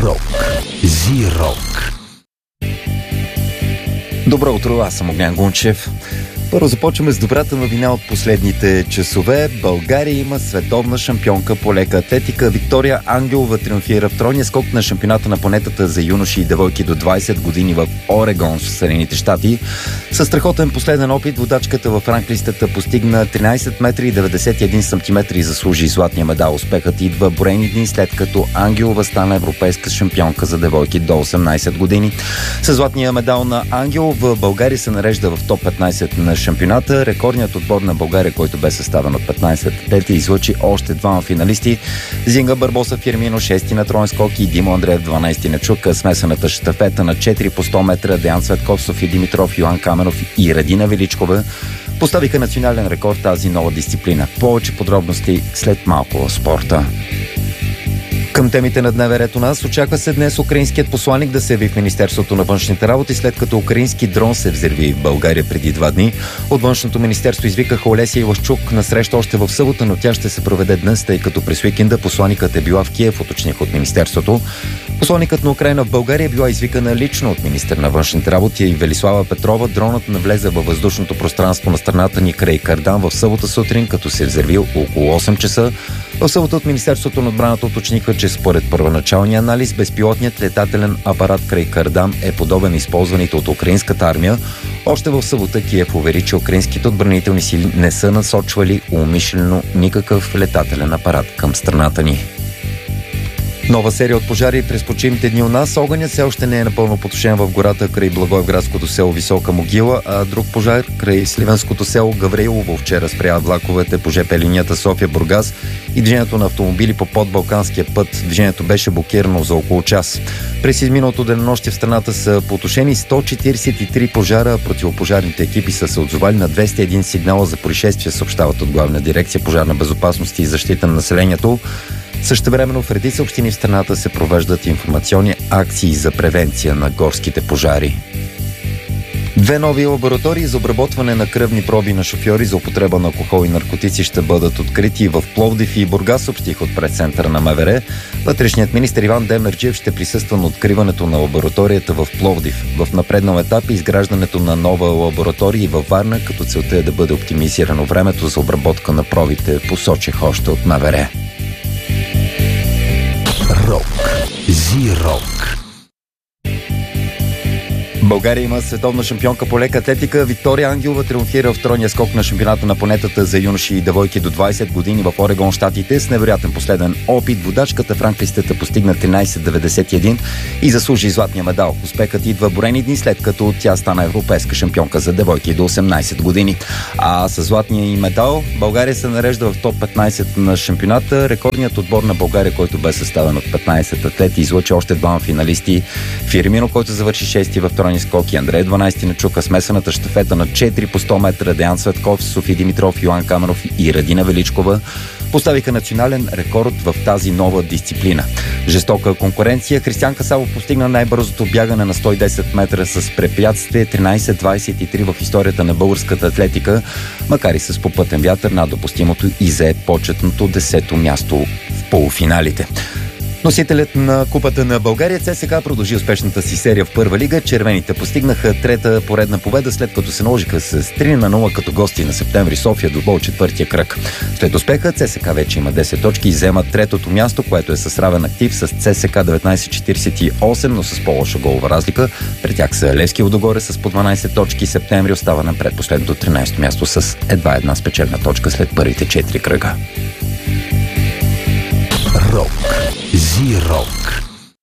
Рок. Зи-рок. Добро утро, аз съм Огнян Гунчев. Първо започваме с добрата новина от последните часове. България има световна шампионка по лека атлетика. Виктория Ангелова триумфира в тройния скок на шампионата на планетата за юноши и девойки до 20 години в Орегон, в Съединените щати. Със страхотен последен опит водачката в ранглистата постигна 13 метра и 91 сантиметра и заслужи златния медал. Успехът идва броени дни след като Ангелова стана европейска шампионка за девойки до 18 години. С златния медал на Ангелова България се нарежда в топ 15 на шампионата. Рекордният отбор на България, който бе съставен от 15 атлети, излъчи още двама финалисти. Зинга Барбоса Фирмино, 6 на троен скок, и Димо Андреев, 12 на чук. Смесената щафета на 4 по 100 метра Деян Цветков, Софи Димитров, Йоан Каменов и Радина Величкова поставиха национален рекорд тази нова дисциплина. Повече подробности след малко в спорта. Към темите на дневен ред у нас очаква се днес украинският посланик да се яви в Министерството на външните работи, след като украински дрон се взриви в България преди 2 дни. От външното министерство извикаха Олеся Ивашчук на среща още в събота, но тя ще се проведе днес, тъй като през уикенда посланикът е била в Киев, уточних от министерството. Посланикът на Украйна в България е била извикана лично от министър на външните работи и Велислава Петрова. Дронът навлезе във въздушното пространство на страната ни край Кардан в събота сутрин, като се взривил около 8 часа. В събота от Министерството на отбраната уточниха, че според първоначалния анализ безпилотният летателен апарат край Кардан е подобен на използваните от украинската армия. Още в събота Киев увери, че украинските отбранителни сили не са насочвали умишлено никакъв летателен апарат към страната ни. Нова серия от пожари през почивните дни у нас. Огънят все още не е напълно потушен в гората край Благоевградското село Висока могила, а друг пожар край сливенското село Гавреилово вчера спря влаковете по ЖП линията София-Бургас и движението на автомобили по подбалканския път. Движението беше блокирано за около час. През изминалото денонощие в страната са потушени 143 пожара. Противопожарните екипи са се отзовали на 201 сигнала за происшествия, съобщават от Главна дирекция пожарна безопасност и защита на населението. Същевременно в редица общини в страната се провеждат информационни акции за превенция на горските пожари. 2 нови лаборатории за обработване на кръвни проби на шофьори за употреба на алкохол и наркотици ще бъдат открити в Пловдив и Бургас, съобщих от пресцентъра на МВР. Вътрешният министър Иван Демерджиев ще присъства на откриването на лабораторията в Пловдив. В напреднал етап е изграждането на нова лаборатория във Варна, като целта е да бъде оптимизирано времето за обработка на пробите, посочих още от МВР. Рок. Зи-рок. България има световна шампионка по лека атлетика. Виктория Ангелова триумфира в тройния скок на шампионата на планетата за юноши и девойки до 20 години в Орегон, щатите. С невероятен последен опит водачката в ранглистата постигна 13,91 и заслужи златния медал. Успехът идва броени дни след като тя стана европейска шампионка за девойки до 18 години. А с златния и медал България се нарежда в топ 15 на шампионата. Рекордният отбор на България, който бе съставен от 15 атлети, излъчи още двама финалисти. Фирмино, който завърши 6 в тройния скок, и Андрей 12 на чука. Смесената щафета на 4 по 100 метра Деян Цветков, Софи Димитров, Йоан Каменов и Радина Величкова поставиха национален рекорд в тази нова дисциплина. Жестока конкуренция. Християн Касалов постигна най-бързото бягане на 110 метра с препятствие 13,23 в историята на българската атлетика, макар и с попътен вятър над допустимото, и зае почетното 10-то място в полуфиналите. Носителят на Купата на България ЦСКА продължи успешната си серия в първа лига. Червените постигнаха трета поредна победа, след като се наложиха с 3-0 като гости на Септември София до бол четвъртия кръг. След успеха ЦСКА вече има 10 точки и взема третото място, което е с равен актив с ЦСКА 19-48, но с по-лоша голова разлика. Пред тях са Левски Водогоре с по 12 точки. Септември остава на предпоследното 13 място с едва една спечелена точка след първите 4 кръга. Рок. Зи-рок.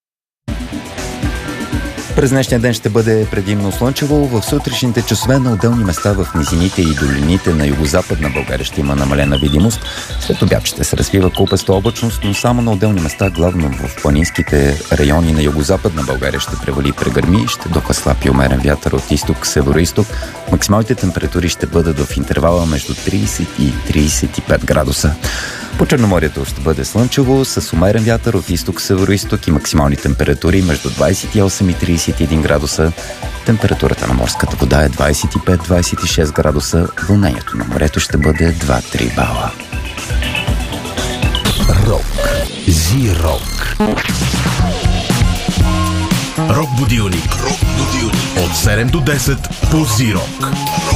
През днешния ден ще бъде предимно слънчево. В сутрешните часове на отделни места в низините и долините на югозападна България ще има намалена видимост. След обяд ще се развива купеста облачност, но само на отделни места, главно в планинските райони на югозападна България ще превали и прегърми, ще духа слаб и умерен вятър от изток, североизток. Максималните температури ще бъдат в интервала между 30 и 35 градуса. По Черноморието ще бъде слънчево с умерен вятър от изток-североизток и максимални температури между 28 и 31 градуса. Температурата на морската вода е 25-26 градуса. Вълнението на морето ще бъде 2-3 бала. Рок. Зи-рок. Рок будилник от 7 до 10 по Зирок.